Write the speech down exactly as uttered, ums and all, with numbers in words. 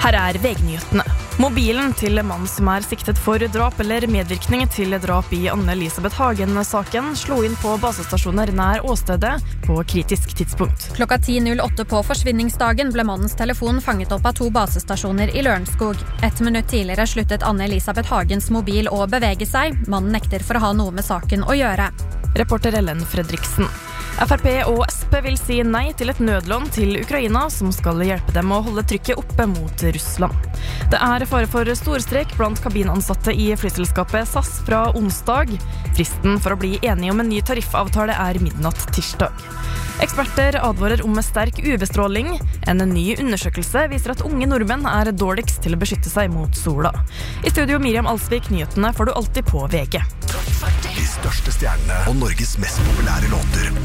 Her er VG-nyhetene. Mobilen til mannen som er siktet for drap eller medvirkning til drap i Anne-Elisabeth Hagen-saken slo inn på basestasjoner nær åstedet på kritisk tidspunkt. Klokka ti null åtte på forsvinningsdagen ble mannens telefon fanget opp av to basestasjoner i Lørenskog. Et minutt tidligere sluttet Anne-Elisabeth Hagens mobil å bevege seg. Mannen nekter for å ha noe med saken å gjøre. Reporter Ellen Fredriksen. F R P og S P vil si nei til et nødlån til Ukraina som skal hjelpe dem å holde trykket oppe mot Russland. Det er fare for storstreik blant kabinansatte i flyselskapet S A S fra onsdag. Fristen for å bli enige om en ny tariffavtale er midnatt tirsdag. Eksperter advarer om sterk U V-stråling. En ny undersøkelse viser at unge nordmenn er dårligst til å beskytte seg mot sola. I studio Miriam Alsvik, nyhetene får du alltid på VG. De største stjernene og Norges mest populære låter.